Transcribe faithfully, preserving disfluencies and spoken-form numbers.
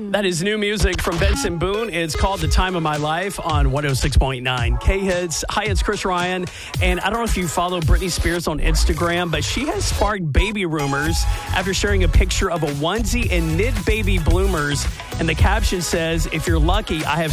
That is new music from Benson Boone. It's called The Time of My Life on one oh six point nine K-Hits. Hi, it's Chris Ryan. And I don't know if you follow Britney Spears on Instagram, but she has sparked baby rumors after sharing a picture of a onesie and knit baby bloomers. And the caption says, if you're lucky, I have